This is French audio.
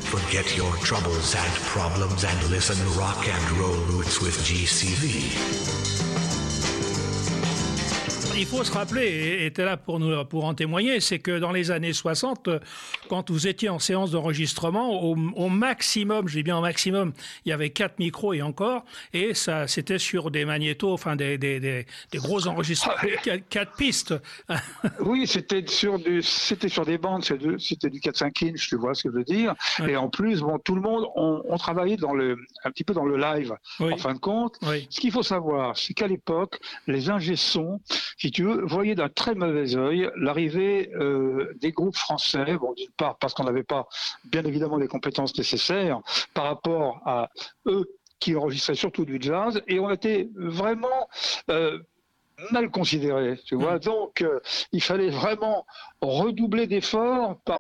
Forget your troubles and problems and listen rock and roll roots with GCV. Il faut se rappeler, et tu es là pour en témoigner, c'est que dans les années 60, quand vous étiez en séance d'enregistrement, au maximum, je dis bien au maximum, il y avait 4 micros et encore, et ça, c'était sur des magnétos, enfin des gros enregistrements, 4 pistes. Oui, c'était sur des bandes, c'était du 4-5 inch, tu vois ce que je veux dire. Ouais. Et en plus, bon, tout le monde, on travaillait un petit peu dans le live, oui. En fin de compte. Oui. Ce qu'il faut savoir, c'est qu'à l'époque, les ingé sons, si tu veux, voyaient d'un très mauvais œil l'arrivée des groupes français, bon, d'une part parce qu'on n'avait pas, bien évidemment, les compétences nécessaires par rapport à eux qui enregistraient surtout du jazz, et on était vraiment mal considérés, tu vois. Donc, il fallait vraiment redoubler d'efforts.